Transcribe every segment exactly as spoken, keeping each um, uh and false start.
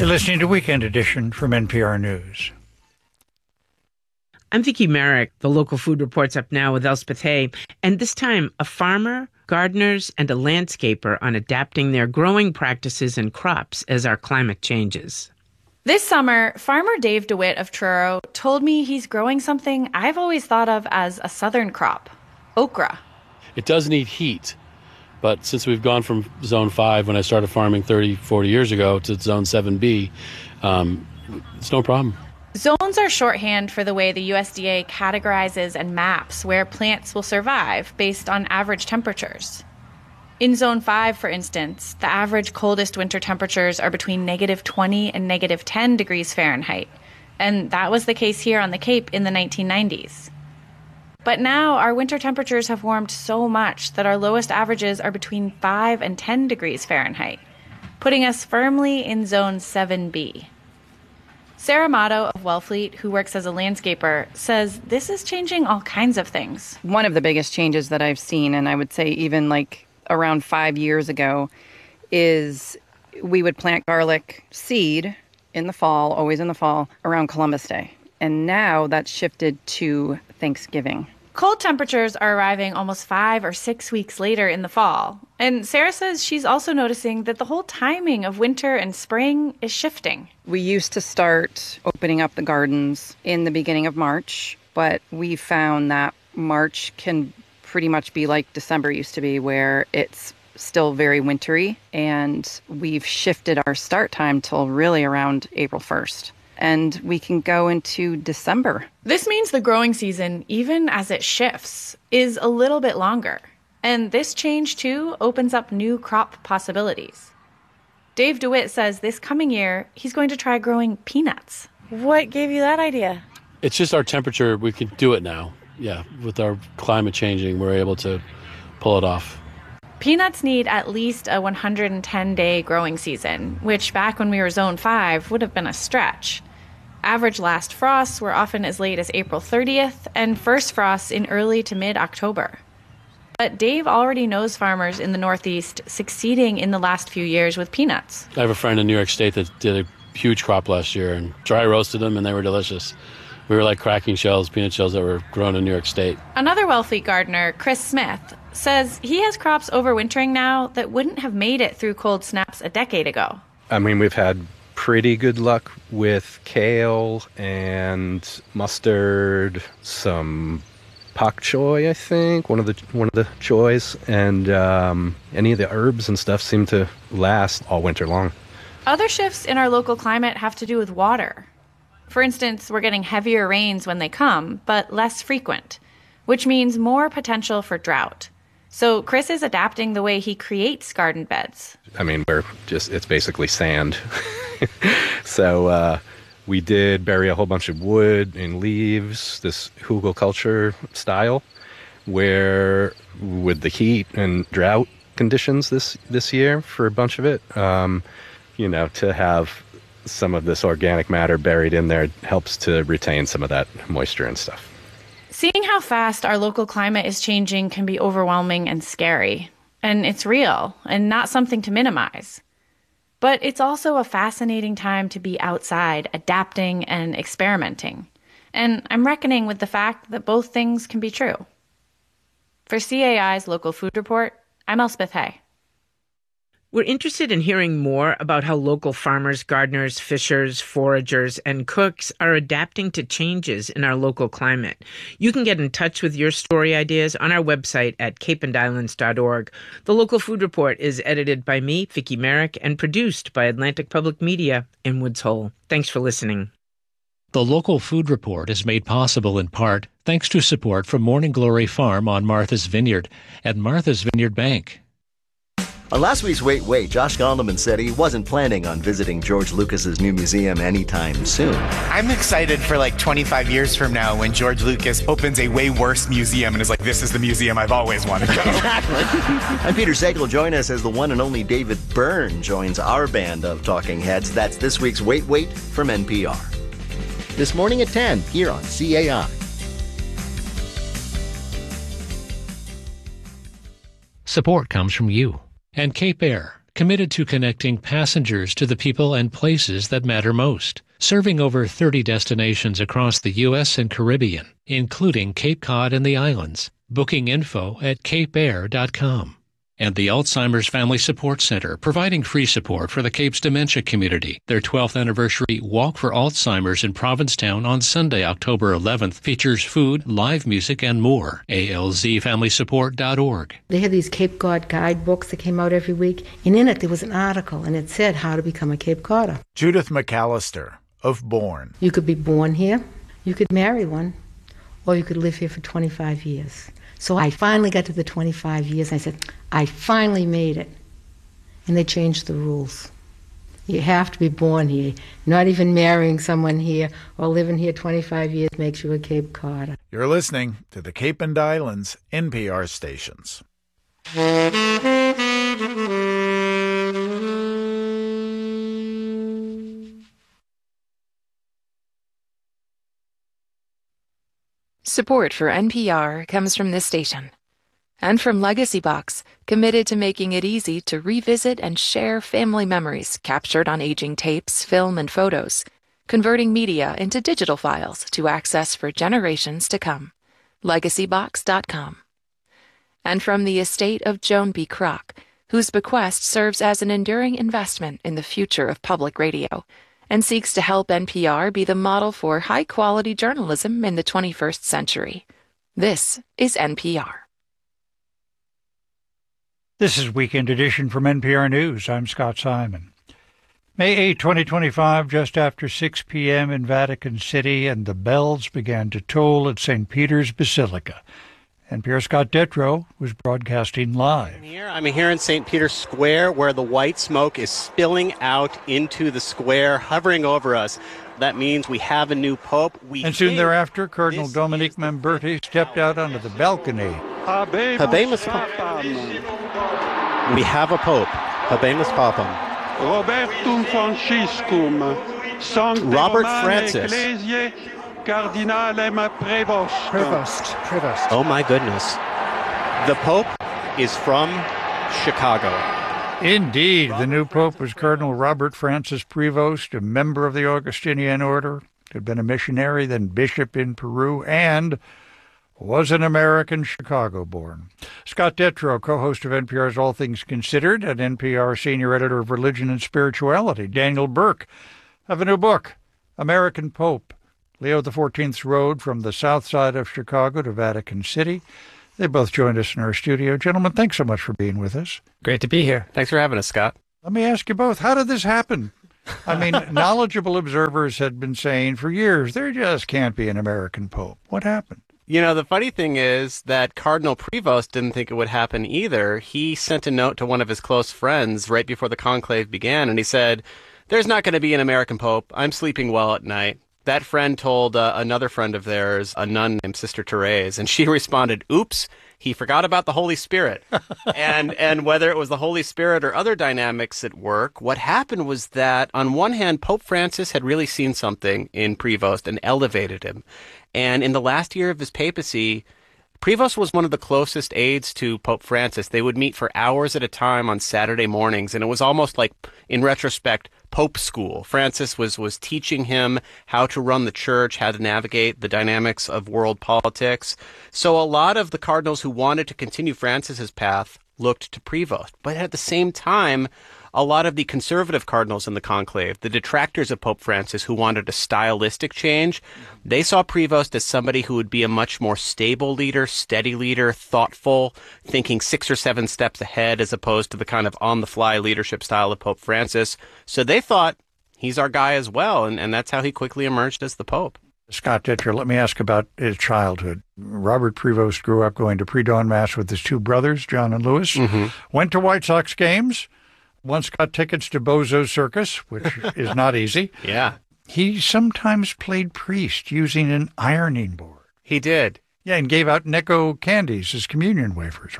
You're listening to Weekend Edition from N P R News. I'm Vicki Merrick. The local food report's up now with Elspeth Hay. And this time, a farmer, gardeners, and a landscaper on adapting their growing practices and crops as our climate changes. This summer, farmer Dave DeWitt of Truro told me he's growing something I've always thought of as a southern crop, okra. It does need heat, but since we've gone from zone five when I started farming thirty, forty years ago to zone seven B, um, it's no problem. Zones are shorthand for the way the U S D A categorizes and maps where plants will survive based on average temperatures. In Zone five, for instance, the average coldest winter temperatures are between negative twenty and negative ten degrees Fahrenheit, and that was the case here on the Cape in the nineteen nineties. But now our winter temperatures have warmed so much that our lowest averages are between five and ten degrees Fahrenheit, putting us firmly in Zone seven B. Sarah Motto of Wellfleet, who works as a landscaper, says this is changing all kinds of things. One of the biggest changes that I've seen, and I would say even like around five years ago, is we would plant garlic seed in the fall, always in the fall, around Columbus Day. And now that's shifted to Thanksgiving. Cold temperatures are arriving almost five or six weeks later in the fall. And Sarah says she's also noticing that the whole timing of winter and spring is shifting. We used to start opening up the gardens in the beginning of March, but we found that March can pretty much be like December used to be, where it's still very wintry, and we've shifted our start time till really around April first. And we can go into December. This means the growing season, even as it shifts, is a little bit longer. And this change, too, opens up new crop possibilities. Dave DeWitt says this coming year, he's going to try growing peanuts. What gave you that idea? It's just our temperature. We can do it now. Yeah, with our climate changing, we're able to pull it off. Peanuts need at least a one hundred ten day growing season, which back when we were zone five would have been a stretch. Average last frosts were often as late as April thirtieth, and first frosts in early to mid-October. But Dave already knows farmers in the Northeast succeeding in the last few years with peanuts. I have a friend in New York State that did a huge crop last year and dry roasted them, and they were delicious. We were like cracking shells, peanut shells that were grown in New York State. Another Wellfleet gardener, Chris Smith, says he has crops overwintering now that wouldn't have made it through cold snaps a decade ago. I mean, we've had pretty good luck with kale and mustard, some pak choi, I think, one of the one of the choys, and um, any of the herbs and stuff seem to last all winter long. Other shifts in our local climate have to do with water. For instance, we're getting heavier rains when they come, but less frequent, which means more potential for drought. So Chris is adapting the way he creates garden beds. I mean, we're just, it's basically sand. so uh, we did bury a whole bunch of wood and leaves, this hugelkultur style, where with the heat and drought conditions this, this year for a bunch of it, um, you know, to have some of this organic matter buried in there helps to retain some of that moisture and stuff. Seeing how fast our local climate is changing can be overwhelming and scary. And it's real and not something to minimize. But it's also a fascinating time to be outside, adapting and experimenting. And I'm reckoning with the fact that both things can be true. For C A I's Local Food Report, I'm Elspeth Hay. We're interested in hearing more about how local farmers, gardeners, fishers, foragers, and cooks are adapting to changes in our local climate. You can get in touch with your story ideas on our website at cape and islands dot org. The Local Food Report is edited by me, Vicki Merrick, and produced by Atlantic Public Media in Woods Hole. Thanks for listening. The Local Food Report is made possible in part thanks to support from Morning Glory Farm on Martha's Vineyard and Martha's Vineyard Bank. On last week's Wait, Wait, Josh Gondelman said he wasn't planning on visiting George Lucas's new museum anytime soon. I'm excited for like twenty-five years from now when George Lucas opens a way worse museum and is like, this is the museum I've always wanted to go. Exactly. I'm Peter Sagal. Join us as the one and only David Byrne joins our band of talking heads. That's this week's Wait, Wait from N P R. This morning at ten, here on C A I. Support comes from you and Cape Air, committed to connecting passengers to the people and places that matter most, serving over thirty destinations across the U S and Caribbean, including Cape Cod and the islands. Booking info at cape air dot com. And the Alzheimer's Family Support Center, providing free support for the Cape's dementia community. Their twelfth anniversary Walk for Alzheimer's in Provincetown on Sunday, October eleventh, features food, live music, and more. A L Z family support dot org. They had these Cape Cod guidebooks that came out every week, and in it there was an article, and it said how to become a Cape Codder. Judith McAllister of Bourne. You could be born here, you could marry one, or you could live here for twenty-five years. So I finally got to the twenty-five years, and I said, I finally made it. And they changed the rules. You have to be born here. Not even marrying someone here or living here twenty-five years makes you a Cape Codder. You're listening to the Cape and Islands N P R stations. Support for N P R comes from this station and from Legacy Box, committed to making it easy to revisit and share family memories captured on aging tapes, film, and photos, converting media into digital files to access for generations to come. legacy box dot com. And from the estate of Joan B. Kroc, whose bequest serves as an enduring investment in the future of public radio and seeks to help N P R be the model for high-quality journalism in the twenty-first century. This is N P R. This is Weekend Edition from N P R News. I'm Scott Simon. May eighth, twenty twenty-five, just after six p.m. in Vatican City, and the bells began to toll at Saint Peter's Basilica. N P R Scott Detrow was broadcasting live. I'm here, I'm here in Saint Peter's Square, where the white smoke is spilling out into the square, hovering over us. That means we have a new pope. We and soon thereafter, Cardinal Dominique Mamberti stepped out onto the balcony. Habemus Papam. We have a pope. Habemus Papam. Robertum Franciscum. Sancte Robert Romane Francis. Ecclesiae Cardinalem Prevost. Prevost. Prevost. Oh my goodness. The Pope is from Chicago. Indeed, the new Pope was Cardinal Robert Francis Prevost, a member of the Augustinian Order, had been a missionary, then bishop in Peru, and was an American Chicago-born. Scott Detrow, co-host of N P R's All Things Considered, and N P R senior editor of Religion and Spirituality. Daniel Burke have a new book, American Pope, Leo the fourteenth's Road from the south side of Chicago to Vatican City. They both joined us in our studio. Gentlemen, thanks so much for being with us. Great to be here. Thanks for having us, Scott. Let me ask you both, how did this happen? I mean, knowledgeable observers had been saying for years, there just can't be an American Pope. What happened? You know, the funny thing is that Cardinal Prevost didn't think it would happen either. He sent a note to one of his close friends right before the conclave began, and he said, there's not going to be an American Pope. I'm sleeping well at night. That friend told uh, another friend of theirs, a nun named Sister Therese, and she responded, oops, he forgot about the Holy Spirit. and and whether it was the Holy Spirit or other dynamics at work, what happened was that, on one hand, Pope Francis had really seen something in Prevost and elevated him. And in the last year of his papacy, Prevost was one of the closest aides to Pope Francis. They would meet for hours at a time on Saturday mornings, and it was almost like, in retrospect, Pope school. Francis was, was teaching him how to run the church, how to navigate the dynamics of world politics. So a lot of the cardinals who wanted to continue Francis's path looked to Prevost. But at the same time, a lot of the conservative cardinals in the conclave, the detractors of Pope Francis who wanted a stylistic change, they saw Prevost as somebody who would be a much more stable leader, steady leader, thoughtful, thinking six or seven steps ahead as opposed to the kind of on-the-fly leadership style of Pope Francis. So they thought, he's our guy as well, and, and that's how he quickly emerged as the Pope. Scott Detrow, let me ask about his childhood. Robert Prevost grew up going to pre-dawn mass with his two brothers, John and Louis, mm-hmm. went to White Sox games, once got tickets to Bozo Circus, which is not easy. Yeah. He sometimes played priest using an ironing board. He did. Yeah, and gave out Necco candies as communion wafers, right?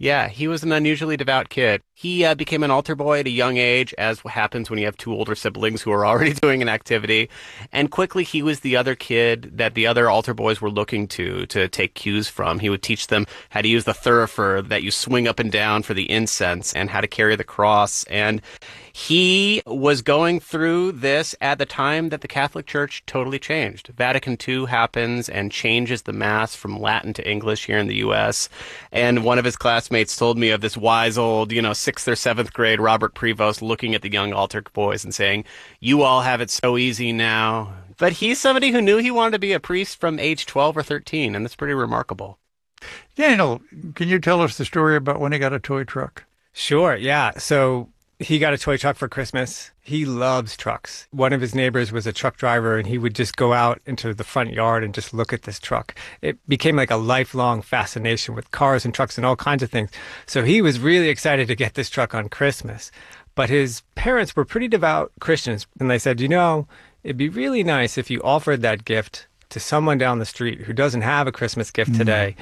Yeah, he was an unusually devout kid. He uh, became an altar boy at a young age, as happens when you have two older siblings who are already doing an activity. And quickly, he was the other kid that the other altar boys were looking to, to take cues from. He would teach them how to use the thurifer that you swing up and down for the incense and how to carry the cross. And he was going through this at the time that the Catholic Church totally changed. Vatican Two happens and changes the Mass from Latin to English here in the U S. And one of his classmates told me of this wise old, you know, sixth or seventh grade Robert Prevost looking at the young altar boys and saying, "You all have it so easy now." But he's somebody who knew he wanted to be a priest from age twelve or thirteen, and that's pretty remarkable. Daniel, can you tell us the story about when he got a toy truck? Sure, yeah. So he got a toy truck for Christmas. He loves trucks. One of his neighbors was a truck driver, and he would just go out into the front yard and just look at this truck. It became like a lifelong fascination with cars and trucks and all kinds of things. So he was really excited to get this truck on Christmas. But his parents were pretty devout Christians, and they said, you know, it'd be really nice if you offered that gift to someone down the street who doesn't have a Christmas gift mm-hmm. today.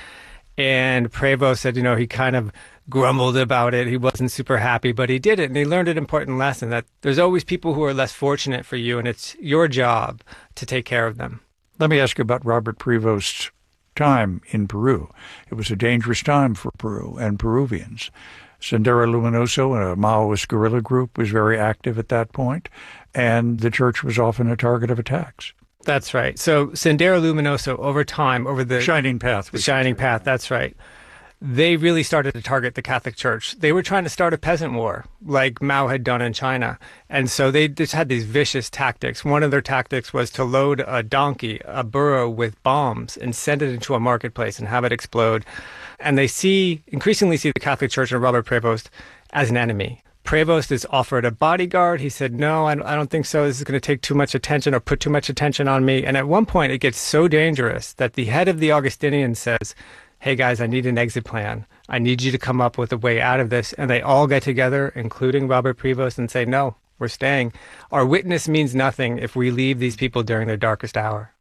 And Prevost said, you know, he kind of grumbled about it. He wasn't super happy, but he did it. And he learned an important lesson that there's always people who are less fortunate for you, and it's your job to take care of them. Let me ask you about Robert Prevost's time in Peru. It was a dangerous time for Peru and Peruvians. Sendero Luminoso, a Maoist guerrilla group, was very active at that point, and the church was often a target of attacks. That's right. So Sendero Luminoso, over time, over the Shining Path. The Shining Path, that's right. They really started to target the Catholic Church. They were trying to start a peasant war, like Mao had done in China. And so they just had these vicious tactics. One of their tactics was to load a donkey, a burro, with bombs and send it into a marketplace and have it explode. And they see, increasingly see the Catholic Church and Robert Prevost as an enemy. Prevost is offered a bodyguard. He said, no, I don't think so. This is going to take too much attention or put too much attention on me. And at one point, it gets so dangerous that the head of the Augustinians says, hey, guys, I need an exit plan. I need you to come up with a way out of this. And they all get together, including Robert Prevost, and say, no, we're staying. Our witness means nothing if we leave these people during their darkest hour.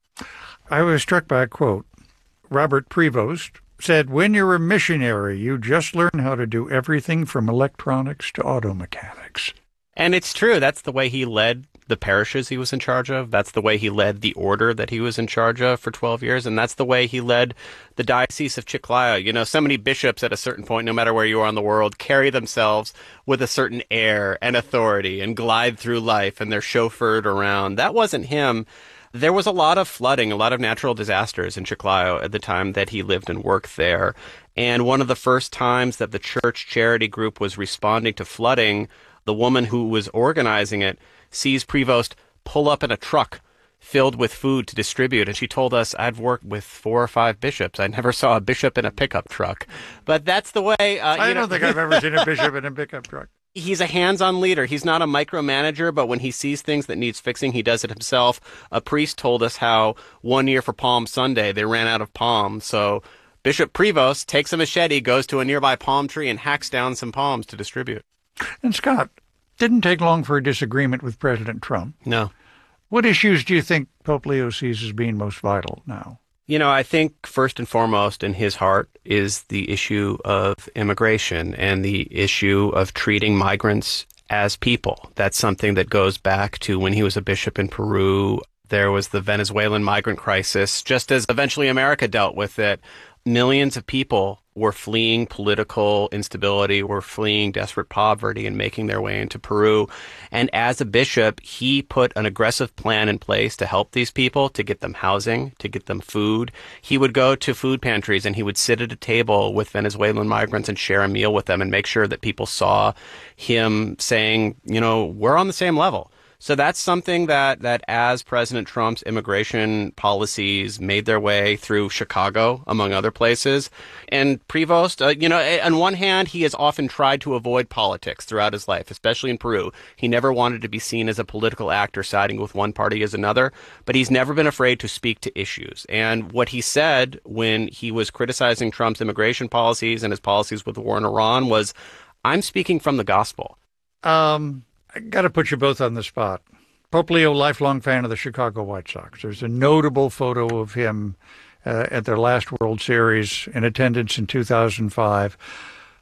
I was struck by a quote. Robert Prevost said, when you're a missionary, you just learn how to do everything from electronics to auto mechanics. And it's true. That's the way he led the parishes he was in charge of. That's the way he led the order that he was in charge of for twelve years. And that's the way he led the Diocese of Chiclayo. You know, so many bishops at a certain point, no matter where you are in the world, carry themselves with a certain air and authority and glide through life, and they're chauffeured around. That wasn't him. There was a lot of flooding, a lot of natural disasters in Chiclayo at the time that he lived and worked there. And one of the first times that the church charity group was responding to flooding, the woman who was organizing it sees Prevost pull up in a truck filled with food to distribute. And she told us, I've worked with four or five bishops. I never saw a bishop in a pickup truck. But that's the way... Uh, I you don't know, think I've ever seen a bishop in a pickup truck. He's a hands-on leader. He's not a micromanager, but when he sees things that needs fixing, he does it himself. A priest told us how one year for Palm Sunday, they ran out of palms. So Bishop Prevost takes a machete, goes to a nearby palm tree, and hacks down some palms to distribute. And Scott, didn't take long for a disagreement with President Trump. No. What issues do you think Pope Leo sees as being most vital now? You know, I think first and foremost in his heart is the issue of immigration and the issue of treating migrants as people. That's something that goes back to when he was a bishop in Peru. There was the Venezuelan migrant crisis, just as eventually America dealt with it. Millions of people were fleeing political instability, were fleeing desperate poverty and making their way into Peru. And as a bishop, he put an aggressive plan in place to help these people, to get them housing, to get them food. He would go to food pantries and he would sit at a table with Venezuelan migrants and share a meal with them and make sure that people saw him saying, you know, we're on the same level. So that's something that, that as President Trump's immigration policies made their way through Chicago, among other places, and Prevost, uh, you know, on one hand, he has often tried to avoid politics throughout his life, especially in Peru. He never wanted to be seen as a political actor siding with one party as another, but he's never been afraid to speak to issues. And what he said when he was criticizing Trump's immigration policies and his policies with the war in Iran was, I'm speaking from the gospel. Um... I got to put you both on the spot. Pope Leo, lifelong fan of the Chicago White Sox. There's a notable photo of him uh, at their last World Series in attendance in two thousand five.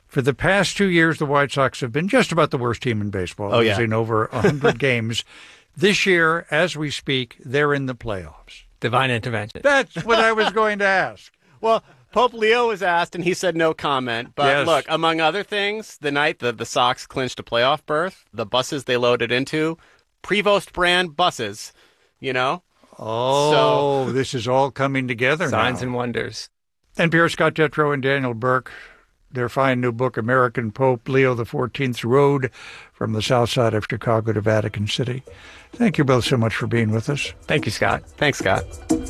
For the past two years, the White Sox have been just about the worst team in baseball, oh, yeah. losing over one hundred games. This year, as we speak, they're in the playoffs. Divine intervention. That's what I was going to ask. Well, Pope Leo was asked, and he said no comment. But yes. Look, among other things, the night the, the Sox clinched a playoff berth, the buses they loaded into, Prevost brand buses, you know? Oh, so, this is all coming together Signs now. and wonders. N P R Scott Detrow and Daniel Burke, their fine new book, American Pope Leo the fourteenth's Road from the South Side of Chicago to Vatican City. Thank you both so much for being with us. Thank you, Scott. Thanks, Scott.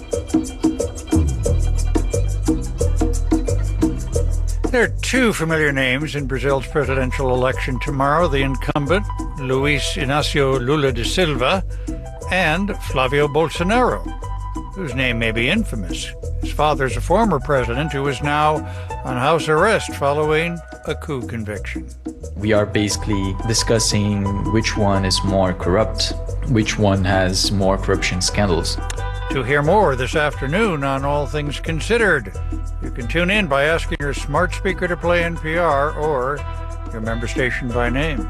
There are two familiar names in Brazil's presidential election tomorrow, the incumbent, Luiz Inácio Lula da Silva, and Flavio Bolsonaro, whose name may be infamous. His father's a former president who is now on house arrest following a coup conviction. We are basically discussing which one is more corrupt, which one has more corruption scandals. To hear more this afternoon on All Things Considered, you can tune in by asking your smart speaker to play N P R or your member station by name.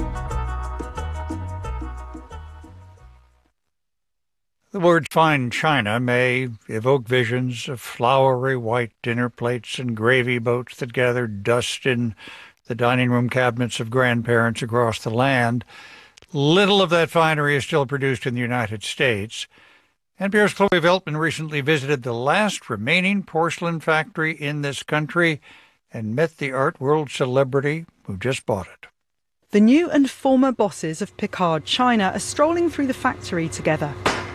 The word fine china may evoke visions of flowery white dinner plates and gravy boats that gather dust in the dining room cabinets of grandparents across the land. Little of that finery is still produced in the United States. N P R's Chloe Veltman recently visited the last remaining porcelain factory in this country and met the art world celebrity who just bought it. The new and former bosses of Picard China are strolling through the factory together.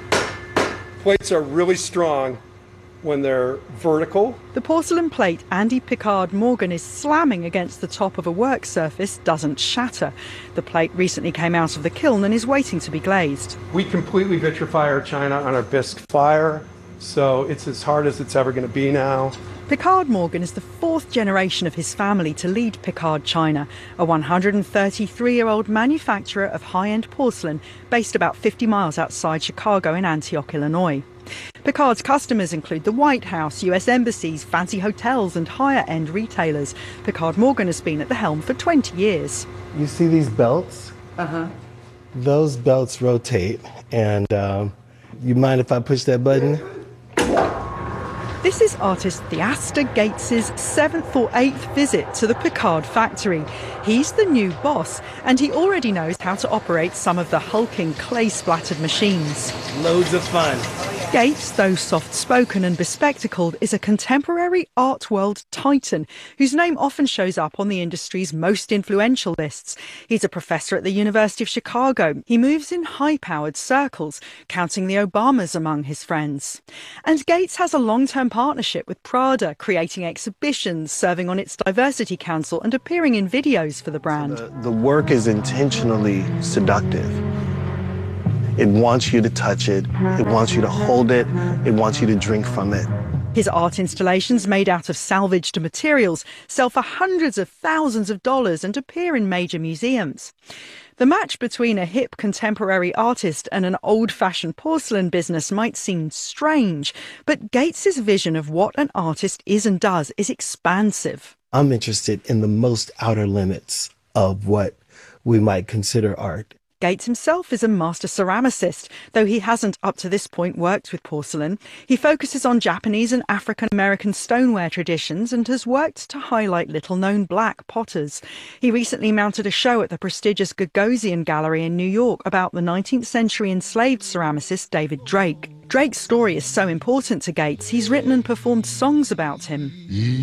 Plates are really strong when they're vertical. The porcelain plate Andy Picard Morgan is slamming against the top of a work surface doesn't shatter. The plate recently came out of the kiln and is waiting to be glazed. We completely vitrify our china on our bisque fire, so it's as hard as it's ever going to be now. Picard Morgan is the fourth generation of his family to lead Picard China, a one hundred thirty-three-year-old manufacturer of high-end porcelain based about fifty miles outside Chicago in Antioch, Illinois. Picard's customers include the White House, U S embassies, fancy hotels and higher-end retailers. Picard Morgan has been at the helm for twenty years. You see these belts? Uh-huh. Those belts rotate, and um, you mind if I push that button? This is artist Theaster Gates's seventh or eighth visit to the Picard factory. He's the new boss, and he already knows how to operate some of the hulking clay-splattered machines. Loads of fun. Gates, though soft-spoken and bespectacled, is a contemporary art world titan whose name often shows up on the industry's most influential lists. He's a professor at the University of Chicago. He moves in high-powered circles, counting the Obamas among his friends. And Gates has a long-term partnership with Prada, creating exhibitions, serving on its diversity council and appearing in videos for the brand. The, the work is intentionally seductive. It wants you to touch it, it wants you to hold it, it wants you to drink from it. His art installations, made out of salvaged materials, sell for hundreds of thousands of dollars and appear in major museums. The match between a hip contemporary artist and an old-fashioned porcelain business might seem strange, but Gates's vision of what an artist is and does is expansive. I'm interested in the most outer limits of what we might consider art. Gates himself is a master ceramicist, though he hasn't up to this point worked with porcelain. He focuses on Japanese and African American stoneware traditions and has worked to highlight little-known black potters. He recently mounted a show at the prestigious Gagosian Gallery in New York about the nineteenth century enslaved ceramicist David Drake. Drake's story is so important to Gates, he's written and performed songs about him.